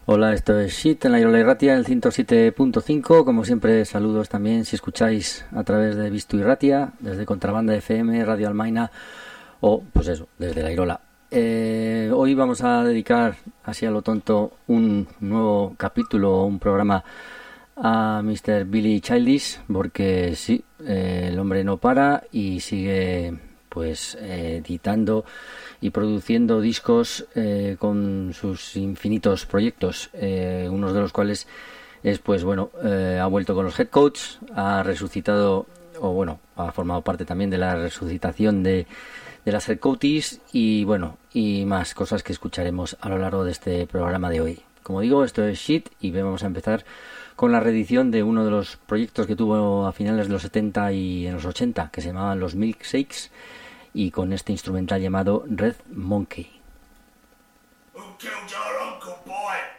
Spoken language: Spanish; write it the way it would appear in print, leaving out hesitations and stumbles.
Hola, esto es Shit en la Irola Irratia, el 107.5. Como siempre, saludos también si escucháis a través de Visto Irratia, desde Contrabanda FM, Radio Almaina o, pues eso, desde la Irola. Hoy vamos a dedicar, así a lo tonto, un nuevo capítulo, un programa a Mr. Billy Childish, porque sí, el hombre no para y sigue pues editando y produciendo discos con sus infinitos proyectos, unos de los cuales es pues bueno, ha vuelto con los Headcoats, ha resucitado, o bueno, ha formado parte también de la resucitación de las Headcoaties y bueno, y más cosas que escucharemos a lo largo de este programa de hoy. Como digo, esto es Shit y vamos a empezar con la reedición de uno de los proyectos que tuvo a finales de los 70 y en los 80, que se llamaban los Milkshakes, y con este instrumental llamado Red Monkey. Who killed your uncle, boy?